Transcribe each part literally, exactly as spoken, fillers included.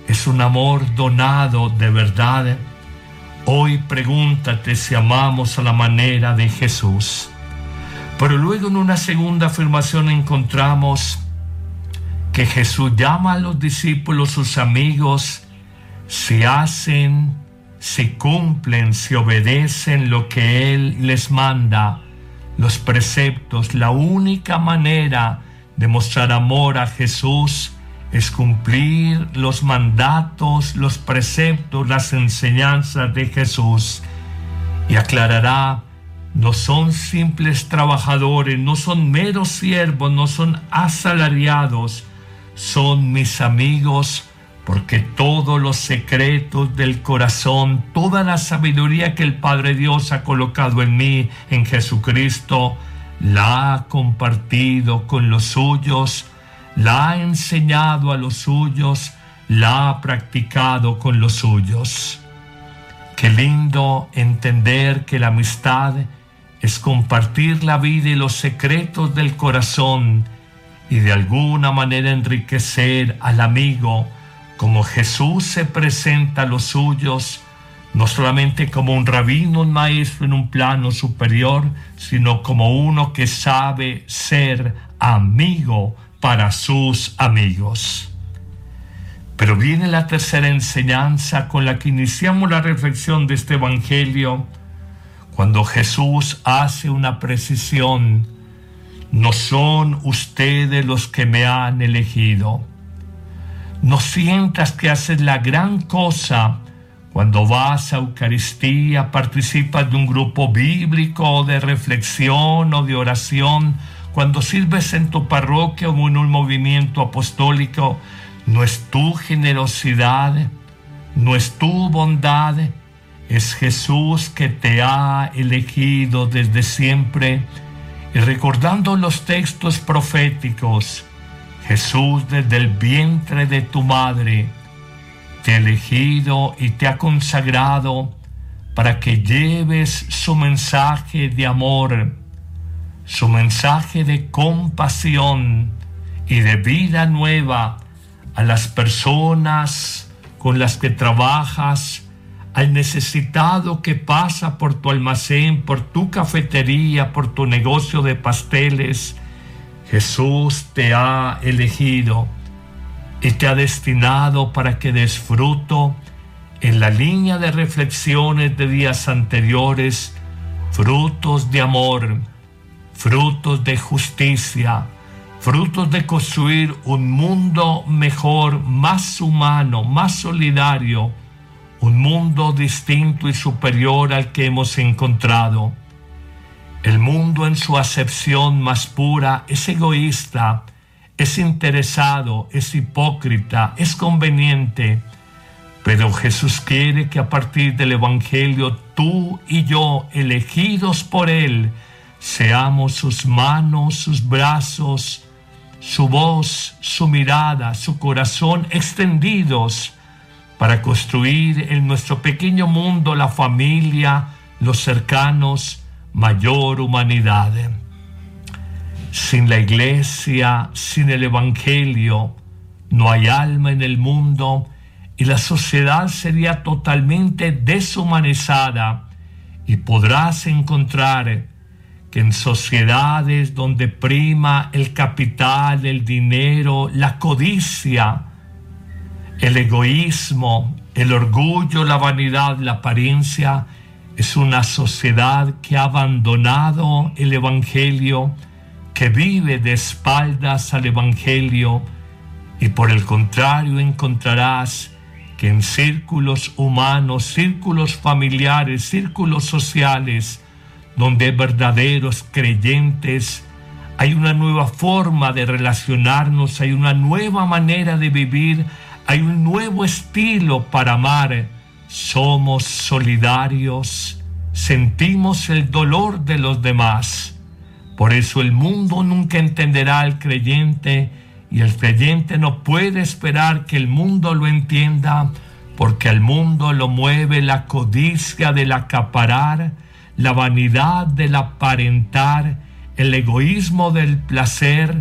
es un amor donado de verdad. Hoy pregúntate si amamos a la manera de Jesús. Pero luego en una segunda afirmación encontramos que Jesús llama a los discípulos sus amigos si hacen, si cumplen, si obedecen lo que Él les manda, los preceptos. La única manera de mostrar amor a Jesús es cumplir los mandatos, los preceptos, las enseñanzas de Jesús. Y aclarará, no son simples trabajadores, no son meros siervos, no son asalariados, son mis amigos, porque todos los secretos del corazón, toda la sabiduría que el Padre Dios ha colocado en mí, en Jesucristo, la ha compartido con los suyos, la ha enseñado a los suyos, la ha practicado con los suyos. Qué lindo entender que la amistad es compartir la vida y los secretos del corazón y de alguna manera enriquecer al amigo, como Jesús se presenta a los suyos, no solamente como un rabino, un maestro en un plano superior, sino como uno que sabe ser amigo para sus amigos. Pero viene la tercera enseñanza con la que iniciamos la reflexión de este evangelio, cuando Jesús hace una precisión: no son ustedes los que me han elegido. No sientas que haces la gran cosa cuando vas a Eucaristía, participas de un grupo bíblico, de reflexión o de oración, cuando sirves en tu parroquia o en un movimiento apostólico. No es tu generosidad, no es tu bondad, es Jesús que te ha elegido desde siempre. Y recordando los textos proféticos, Jesús desde el vientre de tu madre te ha elegido y te ha consagrado para que lleves su mensaje de amor, su mensaje de compasión y de vida nueva a las personas con las que trabajas, al necesitado que pasa por tu almacén, por tu cafetería, por tu negocio de pasteles. Jesús te ha elegido y te ha destinado para que des fruto en la línea de reflexiones de días anteriores, frutos de amor, frutos de justicia, frutos de construir un mundo mejor, más humano, más solidario, un mundo distinto y superior al que hemos encontrado. El mundo en su acepción más pura es egoísta, es interesado, es hipócrita, es conveniente. Pero Jesús quiere que a partir del Evangelio tú y yo, elegidos por Él, seamos sus manos, sus brazos, su voz, su mirada, su corazón extendidos para construir en nuestro pequeño mundo, la familia, los cercanos, mayor humanidad. Sin la iglesia, sin el evangelio, no hay alma en el mundo y la sociedad sería totalmente deshumanizada. Y podrás encontrar que en sociedades donde prima el capital, el dinero, la codicia, el egoísmo, el orgullo, la vanidad, la apariencia, es una sociedad que ha abandonado el evangelio, que vive de espaldas al evangelio, y por el contrario encontrarás que en círculos humanos, círculos familiares, círculos sociales, donde hay verdaderos creyentes, hay una nueva forma de relacionarnos, hay una nueva manera de vivir, hay un nuevo estilo para amar. Somos solidarios, sentimos el dolor de los demás. Por eso el mundo nunca entenderá al creyente y el creyente no puede esperar que el mundo lo entienda, porque al mundo lo mueve la codicia del acaparar, la vanidad del aparentar, el egoísmo del placer,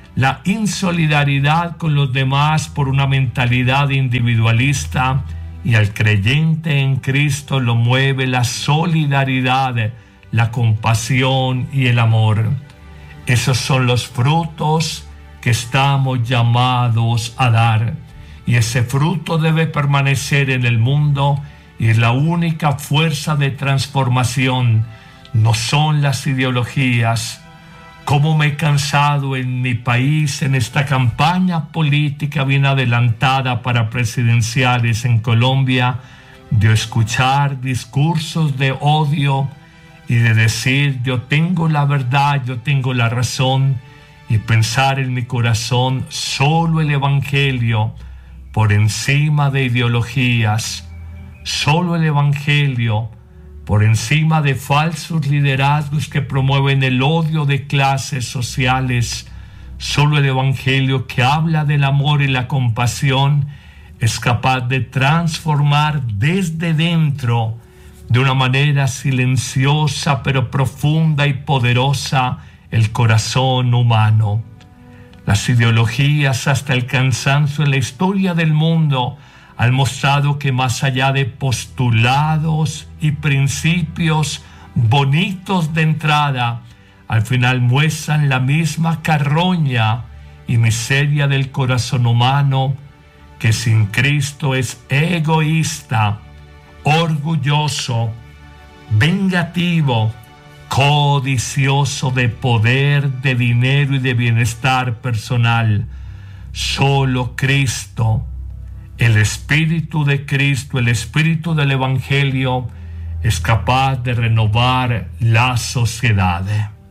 la insolidaridad con los demás por una mentalidad individualista, y al creyente en Cristo lo mueve la solidaridad, la compasión y el amor. Esos son los frutos que estamos llamados a dar, y ese fruto debe permanecer en el mundo, y es la única fuerza de transformación, no son las ideologías. Cómo me he cansado en mi país, en esta campaña política bien adelantada para presidenciales en Colombia, de escuchar discursos de odio y de decir yo tengo la verdad, yo tengo la razón, y pensar en mi corazón solo el Evangelio por encima de ideologías, solo el Evangelio por encima de falsos liderazgos que promueven el odio de clases sociales. Solo el Evangelio, que habla del amor y la compasión, es capaz de transformar desde dentro, de una manera silenciosa pero profunda y poderosa, el corazón humano. Las ideologías, hasta el cansancio en la historia del mundo, han mostrado que más allá de postulados y principios bonitos de entrada, al final muestran la misma carroña y miseria del corazón humano, que sin Cristo es egoísta, orgulloso, vengativo, codicioso de poder, de dinero y de bienestar personal. Solo Cristo, el Espíritu de Cristo, el Espíritu del Evangelio, es capaz de renovar la sociedad.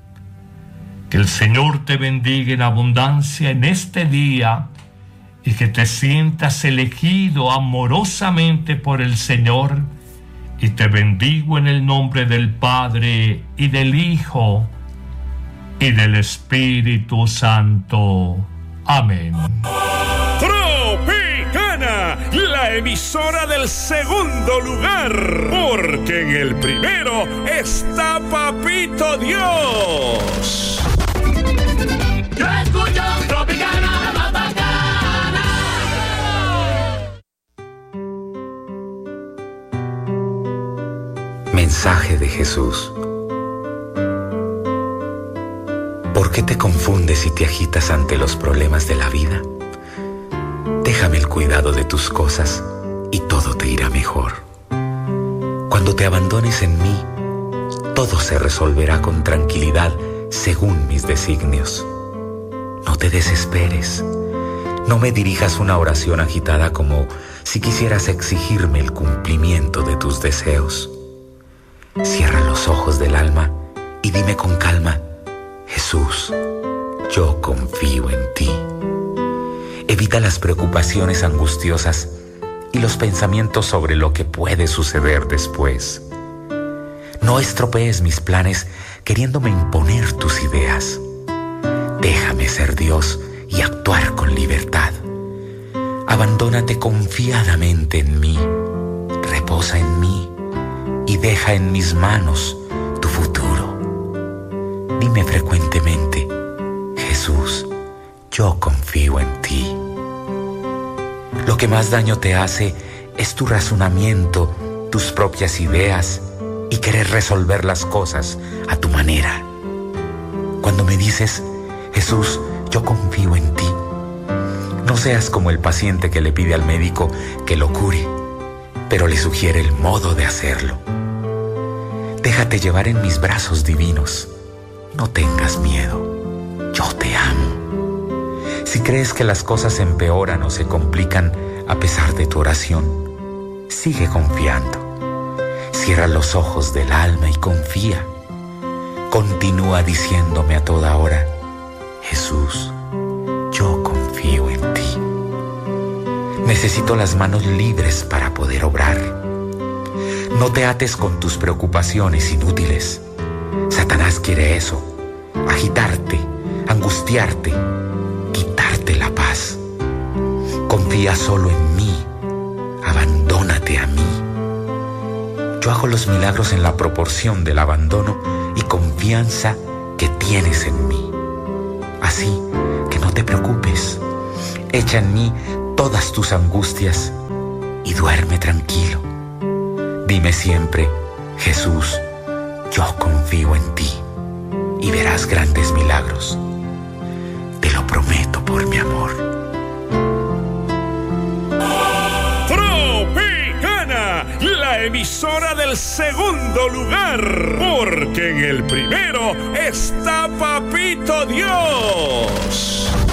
Que el Señor te bendiga en abundancia en este día, y que te sientas elegido amorosamente por el Señor, y te bendigo en el nombre del Padre, y del Hijo, y del Espíritu Santo. Amén. La emisora del segundo lugar, porque en el primero está Papito Dios. Yo escucho Tropicana, la más bacana. Mensaje de Jesús. ¿Por qué te confundes y te agitas ante los problemas de la vida? Déjame el cuidado de tus cosas y todo te irá mejor. Cuando te abandones en mí, todo se resolverá con tranquilidad según mis designios. No te desesperes. No me dirijas una oración agitada como si quisieras exigirme el cumplimiento de tus deseos. Cierra los ojos del alma y dime con calma: Jesús, yo confío en ti. Evita las preocupaciones angustiosas y los pensamientos sobre lo que puede suceder después. No estropees mis planes queriéndome imponer tus ideas. Déjame ser Dios y actuar con libertad. Abandónate confiadamente en mí, reposa en mí y deja en mis manos tu futuro. Dime frecuentemente: Jesús, yo confío en ti. Lo que más daño te hace es tu razonamiento, tus propias ideas y querer resolver las cosas a tu manera. Cuando me dices: Jesús, yo confío en ti, no seas como el paciente que le pide al médico que lo cure, pero le sugiere el modo de hacerlo. Déjate llevar en mis brazos divinos. No tengas miedo. Yo te amo. Si crees que las cosas empeoran o se complican a pesar de tu oración, sigue confiando. Cierra los ojos del alma y confía. Continúa diciéndome a toda hora: Jesús, yo confío en ti. Necesito las manos libres para poder obrar. No te ates con tus preocupaciones inútiles. Satanás quiere eso: agitarte, angustiarte, quitarte la paz. Confía solo en mí, abandónate a mí. Yo hago los milagros en la proporción del abandono y confianza que tienes en mí. Así que no te preocupes. Echa en mí todas tus angustias y duerme tranquilo. Dime siempre, Jesús, yo confío en ti y verás grandes milagros. Te lo prometo por mi amor. Tropicana, la emisora del segundo lugar, porque en el primero está Papito Dios.